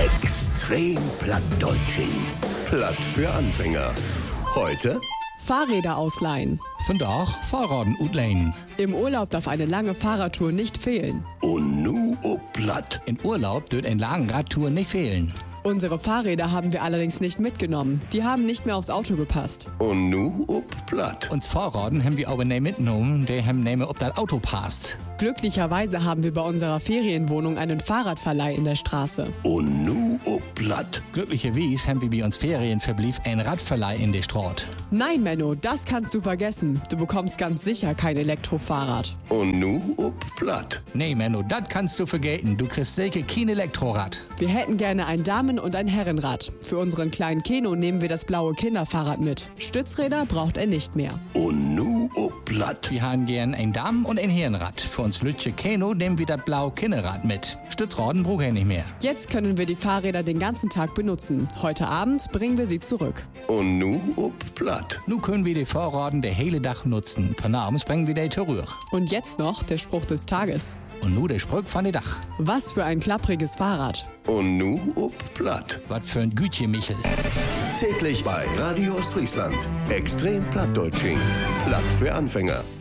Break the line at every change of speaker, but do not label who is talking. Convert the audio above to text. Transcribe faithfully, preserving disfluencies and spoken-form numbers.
Extrem Plattdeutsching. Platt für Anfänger. Heute
Fahrräder ausleihen.
Vandaag Fahrraden uitlenen.
Im Urlaub darf eine lange Fahrradtour nicht fehlen.
und nu ob Platt.
In Urlaub dürft eine lange Radtour nicht fehlen.
Unsere Fahrräder haben wir allerdings nicht mitgenommen. Die haben nicht mehr aufs Auto gepasst.
Und nu ob Platt.
Uns Fahrraden haben wir aber nicht mitgenommen, die haben nicht mehr auf das Auto passt.
Glücklicherweise haben wir bei unserer Ferienwohnung einen Fahrradverleih in der Straße.
Und nu ob Platt.
Glücklicherweise haben wir bei uns Ferienverblieb ein Radverleih in der Straße.
Nein, Menno, das kannst du vergessen. Du bekommst ganz sicher kein Elektrofahrrad.
Und nu ob Platt.
Nee, Menno, das kannst du vergessen. Du kriegst sicher kein Elektrorad.
Wir hätten gerne ein Damen- und ein Herrenrad. Für unseren kleinen Keno nehmen wir das blaue Kinderfahrrad mit. Stützräder braucht er nicht mehr.
Und nu ob Platt.
Wir haben gern ein Damen- und ein Herrenrad. Für uns Lütje Keno nehmen wir das blaue Kinderrad mit. Stützraden braucht er nicht mehr.
Jetzt können wir die Fahrräder den ganzen Tag benutzen. Heute Abend bringen wir sie zurück.
Und nu ob Platt.
Nun können wir die Fahrraden der hele Tag nutzen. Von abends bringen wir die zurück.
Und jetzt noch der Spruch des Tages.
Und nu der Sprück von der Dach.
Was für ein klappriges Fahrrad.
Und nu ob Platt.
Was für ein Gütje, Michel.
Täglich bei Radio Ostfriesland. Extrem Plattdeutsching. Platt für Anfänger.